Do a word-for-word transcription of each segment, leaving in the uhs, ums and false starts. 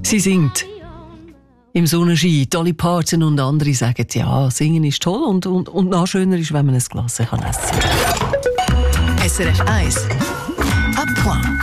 Sie singt im Sonnenschein. Dolly Parton und andere sagen, ja, singen ist toll und, und, und noch schöner ist, wenn man ein Glas kann essen kann. S R F eins. À point.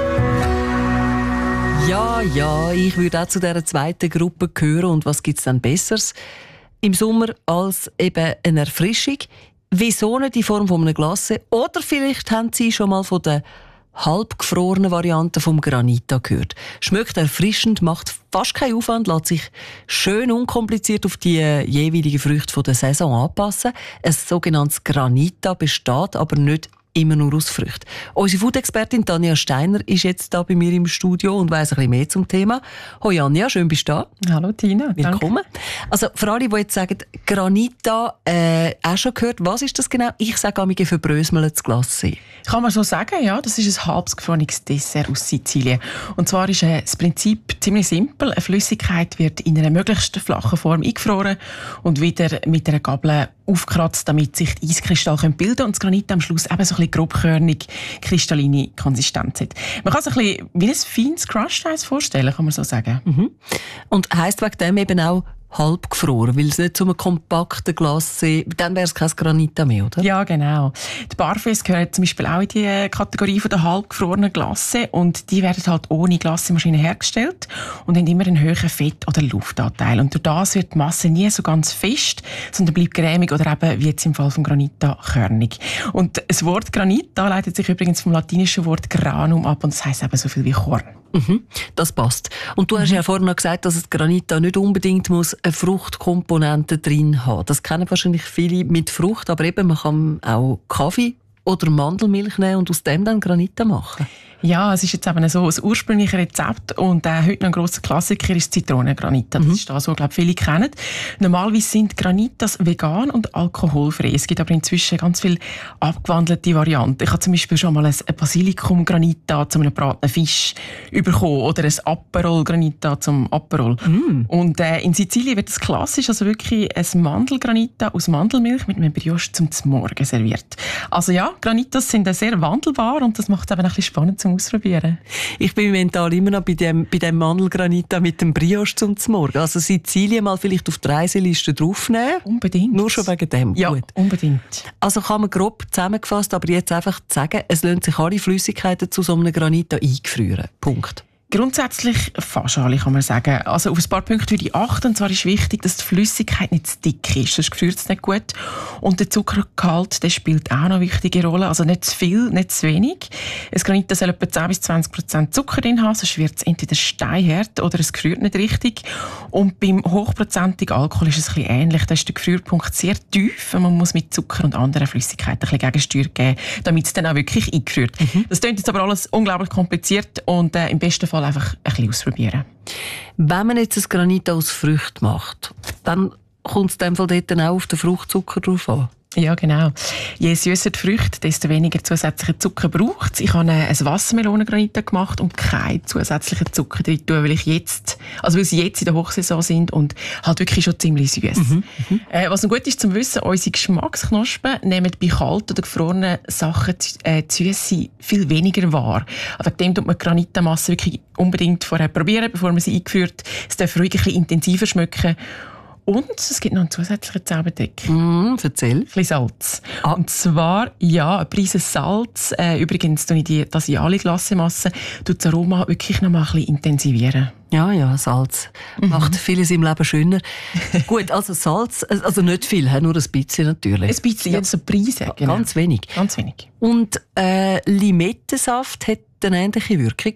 Ja, ja, ich würde auch zu dieser zweiten Gruppe gehören. Und was gibt es denn Besseres im Sommer als eben eine Erfrischung? Wieso nicht in Form von einem Glas? Oder vielleicht haben Sie schon mal von der halbgefrorenen Variante vom Granita gehört. Schmeckt erfrischend, macht fast keinen Aufwand, lässt sich schön unkompliziert auf die jeweiligen Früchte der Saison anpassen. Ein sogenanntes Granita besteht aber nicht immer nur aus Früchten. Unsere Food-Expertin Tanja Steiner ist jetzt da bei mir im Studio und weiss ein bisschen mehr zum Thema. Hoi Anja, schön bist du da. Hallo Tina. Willkommen. Danke. Also für alle, die jetzt sagen, Granita, äh, auch schon gehört, was ist das genau? Ich sage einmal verbröseltes Glacé. Kann man so sagen, ja. Das ist ein halbes gefrorenes Dessert aus Sizilien. Und zwar ist äh, das Prinzip ziemlich simpel. Eine Flüssigkeit wird in einer möglichst flachen Form eingefroren und wieder mit einer Gabel aufkratzt, damit sich die Eiskristalle bilden können und das Granit am Schluss eben so ein bisschen grobkörnig, kristalline Konsistenz hat. Man kann sich ein bisschen wie ein feines Crushed Eis vorstellen, kann man so sagen. Mhm. Und heisst wegen dem eben auch halb gefroren, weil es nicht zu einem kompakten Glacé, dann wäre es kein Granita mehr, oder? Ja, genau. Die Parfaits gehören zum Beispiel auch in die Kategorie der halbgefrorenen Glacé und die werden halt ohne Glacémaschine hergestellt und haben immer einen hohen Fett- oder Luftanteil. Und durch das wird die Masse nie so ganz fest, sondern bleibt cremig oder eben, wie jetzt im Fall von Granita, körnig. Und das Wort Granita leitet sich übrigens vom latinischen Wort granum ab und das heisst eben so viel wie Korn. Mhm, das passt. Und du hast ja vorhin noch gesagt, dass das Granita nicht unbedingt muss eine Fruchtkomponente drin haben. Das kennen wahrscheinlich viele mit Frucht, aber eben man kann auch Kaffee oder Mandelmilch nehmen und aus dem dann Granita machen. Ja, es ist jetzt eben so ein ursprüngliches Rezept und äh, heute noch ein grosser Klassiker ist Zitronengranita. Das mhm. ist das, was glaube viele kennen. Normalerweise sind Granitas vegan und alkoholfrei. Es gibt aber inzwischen ganz viele abgewandelte Varianten. Ich habe zum Beispiel schon mal ein Basilikum-Granita zu einem gebratenen Fisch bekommen oder ein Aperol-Granita zum Aperol. Mm. Und äh, in Sizilien wird es klassisch, also wirklich ein Mandelgranita aus Mandelmilch mit einem Brioche zum Morgen serviert. Also ja, Granitas sind sehr wandelbar und das macht es eben ein bisschen spannend zum Ausprobieren. Ich bin mental immer noch bei dem, bei dem Mandelgranita mit dem Brioche zum Morgen. Also Sizilien mal vielleicht auf die Reiseliste draufnehmen. Unbedingt. Nur schon wegen dem. Ja, gut. Unbedingt. Also kann man grob zusammengefasst, aber jetzt einfach sagen, es lohnt sich alle Flüssigkeiten zu so einem Granita eingefrieren. Punkt. Grundsätzlich fast alle, kann man sagen. Also auf ein paar Punkte würde ich achten. Und zwar ist wichtig, dass die Flüssigkeit nicht zu dick ist, sonst gefriert es nicht gut. Und der Zuckergehalt, der spielt auch noch eine wichtige Rolle. Also nicht zu viel, nicht zu wenig. Ein Granita soll etwa zehn bis zwanzig Prozent Zucker drin haben, sonst wird es entweder steinhart oder es gefriert nicht richtig. Und beim hochprozentigen Alkohol ist es ein bisschen ähnlich. Da ist der Gefrierpunkt sehr tief. Man muss mit Zucker und anderen Flüssigkeiten ein bisschen Gegensteuer geben, damit es dann auch wirklich eingefriert. Mhm. Das klingt jetzt aber alles unglaublich kompliziert und äh, im besten Fall einfach ein bisschen ausprobieren. Wenn man jetzt ein Granita aus Früchten macht, dann kommt es in dem Fall dort dann auch auf den Fruchtzucker drauf an. Ja, genau. Je süsser die Früchte, desto weniger zusätzlichen Zucker braucht es. Ich habe ein Wassermelonengranita gemacht und keinen zusätzlichen Zucker drin tun, weil ich jetzt, also weil sie jetzt in der Hochsaison sind und halt wirklich schon ziemlich süß. Mhm, äh, was noch gut ist zum Wissen, unsere Geschmacksknospen nehmen bei kalten oder gefrorenen Sachen äh, die Süße viel weniger wahr. Wegen dem tut man Granitamasse wirklich unbedingt vorher probieren, bevor man sie eingeführt. Es darf ruhig ein bisschen intensiver schmecken. Und es gibt noch einen zusätzlichen Zaubertrick. Mm, erzähl. Ein bisschen Salz. Ah. Und zwar, ja, ein Prise Salz. Äh, übrigens tue ich die Tasiali-Glacemasse, tut das Aroma wirklich noch mal ein bisschen intensivieren. Ja, ja, Salz mhm. macht vieles im Leben schöner. Gut, also Salz, also nicht viel, nur ein bisschen natürlich. Ein bisschen, ja, so Prise. Genau. Ganz wenig. Ganz wenig. Und äh, Limettensaft hat eine ähnliche Wirkung?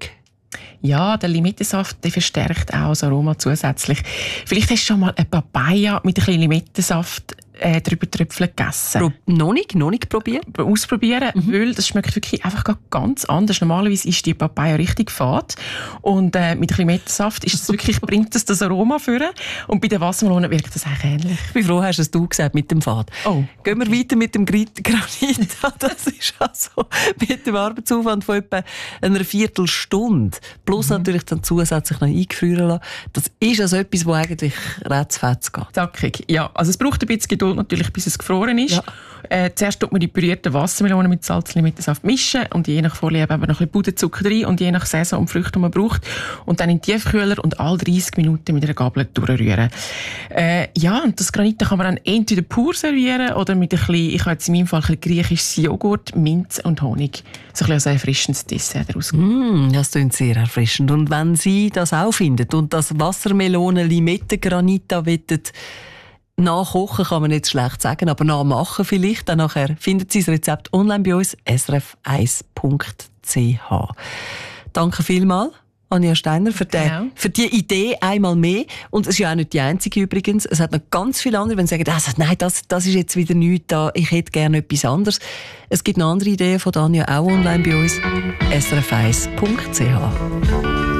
Ja, der Limettensaft, der verstärkt auch das Aroma zusätzlich. Vielleicht hast du schon mal eine Papaya mit ein bisschen Limettensaft äh, drüber tröpfeln gegessen. Pro- noch nicht, noch nicht probiert? Ausprobieren, mhm. weil das schmeckt wirklich einfach ganz anders. Normalerweise ist die Papaya richtig fad und äh, mit ein bisschen Limettensaft ist das wirklich, bringt das das Aroma vor. Und bei den Wassermelonen wirkt das eigentlich ähnlich. Ich bin froh, hast es du gesagt mit dem Fad. Oh, Gehen wir weiter mit dem Granita. Das ist also mit dem Arbeitsaufwand von etwa einer Viertelstunde. Plus mhm. natürlich dann zusätzlich noch eingefrieren lassen. Das ist also etwas, das eigentlich ratzfatz geht. Zackig. Ja, also es braucht ein bisschen Geduld Geduld natürlich, bis es gefroren ist. Ja. Äh, zuerst tut man die pürierten Wassermelonen mit Salz und Limettensaft mischen und je nach Vorliebe aber noch ein bisschen Puderzucker rein und je nach Saison und Früchte, die man braucht. Und dann in den Tiefkühler und alle dreißig Minuten mit einer Gabel durchrühren. Äh, ja, und das Granit kann man dann entweder pur servieren oder mit ein bisschen, ich habe jetzt in meinem Fall ein bisschen griechisches Joghurt, Minz und Honig. So ein bisschen als ein erfrischendes Dessert daraus. Mm, das klingt sehr erfrischend. Und wenn Sie das auch finden und das Wassermelonen-Limette-Granit da wollen, nachkochen kann man nicht schlecht sagen, aber nachmachen vielleicht. Dann nachher finden Sie das Rezept online bei uns, s r f eins punkt c h. Danke vielmals, Anja Steiner, für die, Genau. für die Idee einmal mehr. Und es ist ja auch nicht die einzige übrigens. Es hat noch ganz viele andere, die sagen, das, nein, das, das ist jetzt wieder nichts da, ich hätte gerne etwas anderes. Es gibt noch andere Ideen von Anja, auch online bei uns, s r f eins punkt c h.